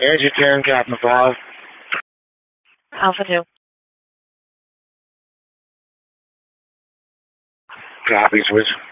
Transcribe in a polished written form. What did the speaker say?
Andrew 10, Captain 5. Alpha 2. Copy, switch.